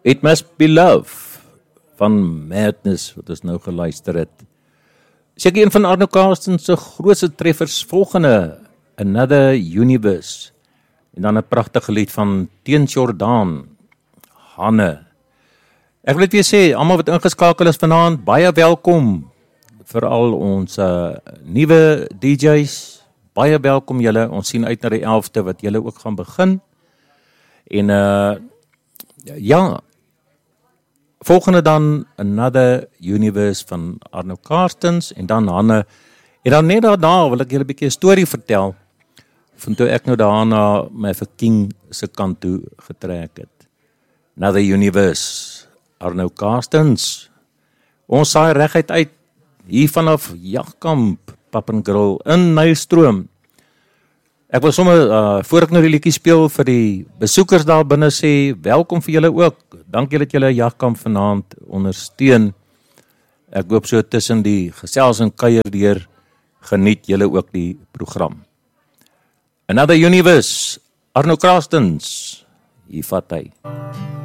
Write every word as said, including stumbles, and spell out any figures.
It Must Be Love van Madness, wat ons nou geluister het. Seker een van Arno Karsten se grootste treffers, volgende, Another Universe, en dan 'n pragtige lied van Teens Jordaan, Hanne. Ek wil dit weer sê, almal wat ingeskakel is vanaand, baie welkom, veral ons uh, nuwe D J's, baie welkom julle, ons sien uit na die elfde wat julle ook gaan begin, en uh, ja, volgende dan Another Universe van Arno Karstens en dan Hanne. En dan net daarna wil ek julle 'n bietjie 'n storie vertel van toe ek nou daarna my vir King se kant toe getrek het. Another Universe, Arno Karstens. Ons saai reguit uit hier vanaf Jagkamp, Papengril in Nylstroom. Ek wil sommer, uh, voor ek nou die liedjie speel, vir die besoekers daar binne sê, welkom vir julle ook. Dankie dat julle Jagkamp vanaand ondersteun. Ek hoop so tussen die gesels en kuier deur, geniet julle ook die program. Another Universe, Arno Karstens, hier vat hy.